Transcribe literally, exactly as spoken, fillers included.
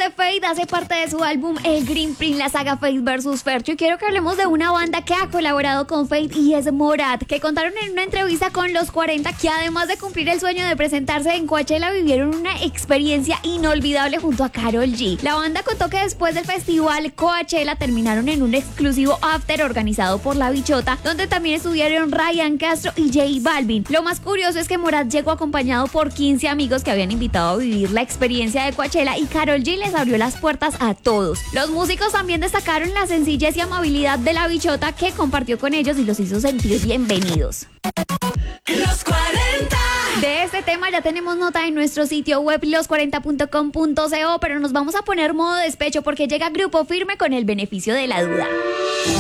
de Feid hace parte de su álbum El Green Print, la saga Feid versus Fercho. Y quiero que hablemos de una banda que ha colaborado con Feid y es Morat, que contaron en una entrevista con Los cuarenta que además de cumplir el sueño de presentarse en Coachella, vivieron una experiencia inolvidable junto a Karol G. La banda contó que después del festival Coachella terminaron en un exclusivo after organizado por La Bichota, donde también estuvieron Ryan Castro y J Balvin. Lo más curioso es que Morat llegó acompañado por quince amigos que habían invitado a vivir la experiencia de Coachella y Karol G les abrió las puertas a todos. Los músicos también destacaron la sencillez y amabilidad de La Bichota, que compartió con ellos y los hizo sentir bienvenidos. Los cuarenta. De este tema ya tenemos nota en nuestro sitio web los cuarenta punto com punto co, pero nos vamos a poner modo despecho porque llega Grupo Firme con El Beneficio de la Duda.